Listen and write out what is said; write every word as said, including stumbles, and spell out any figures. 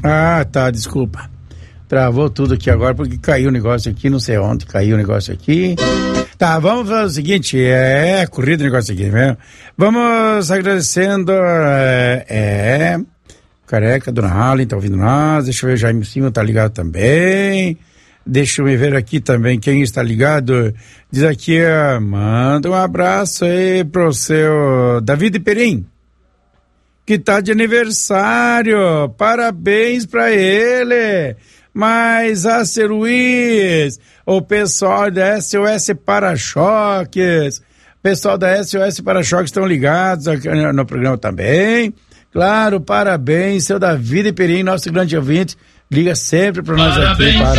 Ah, tá, desculpa. Travou tudo aqui agora porque caiu o negócio aqui, não sei onde, caiu o negócio aqui. Tá, vamos fazer o seguinte, é, é corrido o negócio aqui, né? Vamos agradecendo, é, é Careca, Dona Harley, tá ouvindo nós, deixa eu ver, o Jaime Silva tá ligado também, deixa eu ver aqui também quem está ligado, diz aqui, ó, manda um abraço aí pro seu David Perim, que tá de aniversário, parabéns pra ele, mas a Ser Luiz, o pessoal da S O S Para-Choques, pessoal da S O S Para-Choques estão ligados aqui no programa também, claro, parabéns, seu David Perim, nosso grande ouvinte, liga sempre para nós aqui, para